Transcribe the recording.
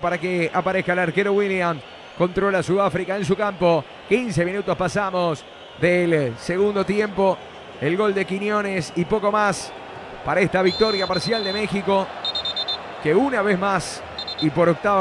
para que aparezca el arquero William. Controla Sudáfrica en su campo. 15 minutos pasamos del segundo tiempo. El gol de Quiñones y poco más para esta victoria parcial de México, que una vez más y por octava